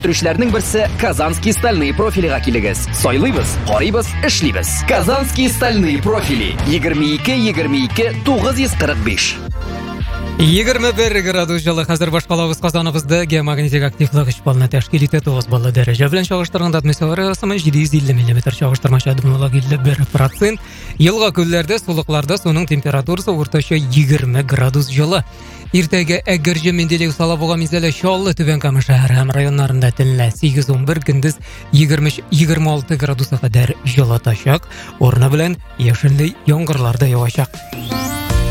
Өндірушілердің бірсі Казанский стальные профилиға келігіз. Сойлайбыз, қарайбыз, ішлейбіз. Казанский стальные профили 22-22-945. 21 градус жылы қазір башқалауыз Қазанымызды геомагнитик активлық ішпалына тәшкел ете 9 баллы дәрежа білін шағыштырғанда атмосфера ысымы 750 мм шағыштырмашы адымылық 51%. Елға көллерді, сулықларда соның температурасы орташа 20 градус жылы. Ертеге әгіржі менделеу салабуға мезелі шолы түбен камы шәһәр әм районларында тіліне 8-11 күндіз 20-26 градусы қадар жылы ташақ. Орны білен ешінлі йоңғырларды еуашақ.